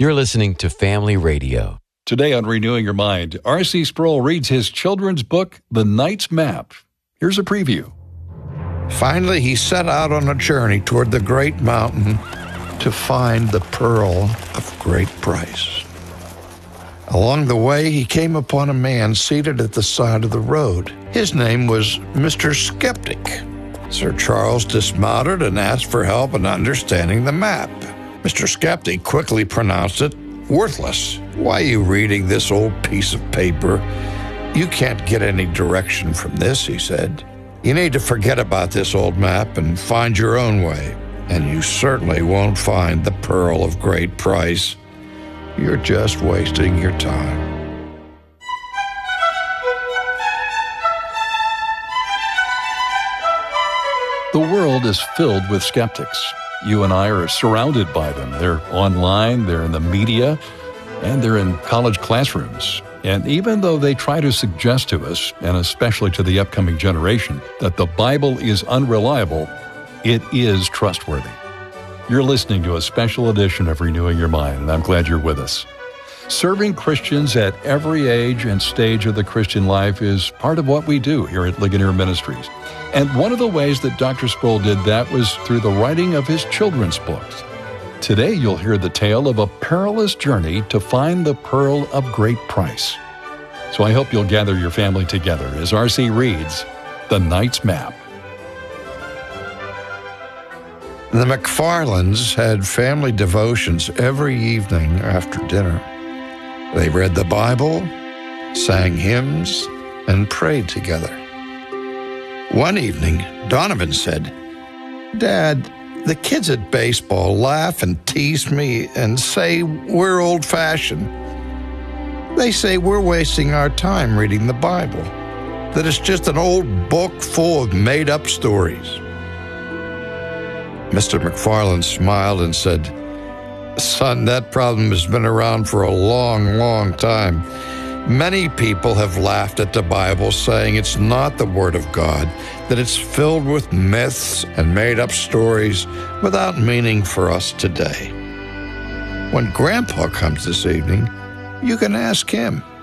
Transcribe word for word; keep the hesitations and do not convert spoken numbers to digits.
You're listening to Family Radio. Today on Renewing Your Mind, R C Sproul reads his children's book, The Knight's Map. Here's a preview. Finally, he set out on a journey toward the great mountain to find the pearl of great price. Along the way, he came upon a man seated at the side of the road. His name was Mister Skeptic. Sir Charles dismounted and asked for help in understanding the map. Mister Skeptic quickly pronounced it worthless. Why are you reading this old piece of paper? You can't get any direction from this, he said. You need to forget about this old map and find your own way. And you certainly won't find the pearl of great price. You're just wasting your time. The world is filled with skeptics. You and I are surrounded by them. They're online, they're in the media, and they're in college classrooms. And even though they try to suggest to us, and especially to the upcoming generation, that the Bible is unreliable, it is trustworthy. You're listening to a special edition of Renewing Your Mind, and I'm glad you're with us. Serving Christians at every age and stage of the Christian life is part of what we do here at Ligonier Ministries. And one of the ways that Doctor Sproul did that was through the writing of his children's books. Today, you'll hear the tale of a perilous journey to find the pearl of great price. So I hope you'll gather your family together as R C reads The Knight's Map. The McFarlands had family devotions every evening after dinner. They read the Bible, sang hymns, and prayed together. One evening, Donovan said, "Dad, the kids at baseball laugh and tease me and say we're old-fashioned. They say we're wasting our time reading the Bible, that it's just an old book full of made-up stories." Mister McFarland smiled and said, "Son, that problem has been around for a long, long time. Many people have laughed at the Bible, saying it's not the Word of God, that it's filled with myths and made-up stories without meaning for us today. When Grandpa comes this evening, you can ask him.